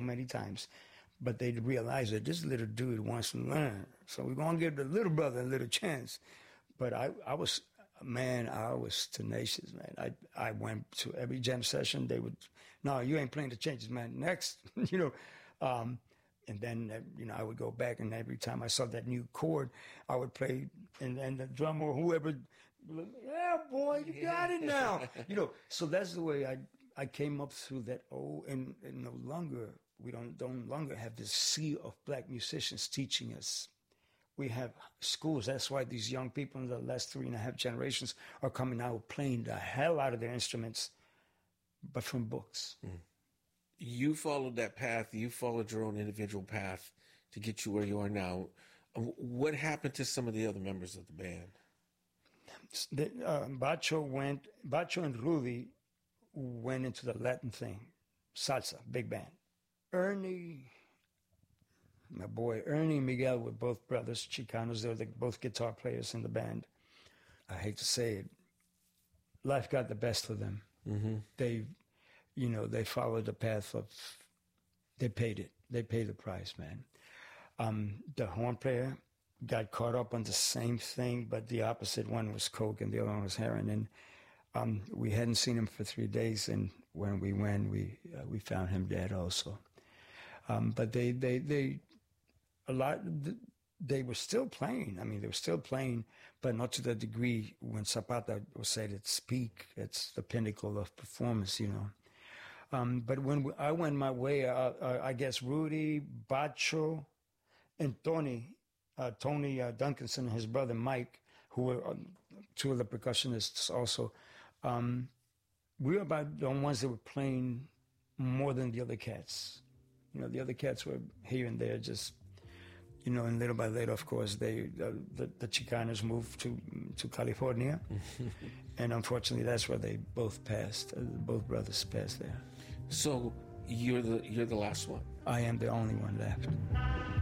many times. But they realized that this little dude wants to learn. So we're going to give the little brother a little chance. But I was tenacious, man. I went to every jam session. They would, no, you ain't playing the changes, man. Next, and then, I would go back, and every time I saw that new chord, I would play, and the drummer or whoever, yeah, boy, you got it now. So that's the way I came up through that. And no longer, we don't longer have this sea of black musicians teaching us. We have schools. That's why these young people in the last 3.5 generations are coming out playing the hell out of their instruments, but from books. Mm. You followed that path. You followed your own individual path to get you where you are now. What happened to some of the other members of the band? Bacho and Rudy went into the Latin thing, salsa, big band. Ernie, my boy Ernie and Miguel were both brothers, Chicanos. They were both guitar players in the band. I hate to say it, life got the best of them. Mm-hmm. They followed the path of, they paid it. They paid the price, man. The horn player got caught up on the same thing, but the opposite. One was coke and the other one was heroin. And we hadn't seen him for 3 days, and when we went, we found him dead also. But they were still playing. I mean, they were still playing, but not to the degree when Zapata was said it's peak, it's the pinnacle of performance, But when I went my way, I guess Rudy, Bacho, and Tony Duncanson and his brother Mike, who were two of the percussionists also, we were about the ones that were playing more than the other cats. The other cats were here and there, just, and little by little, of course, the Chicanos moved to California, and unfortunately, that's where they both passed. Both brothers passed there. So you're the last one. I am the only one left.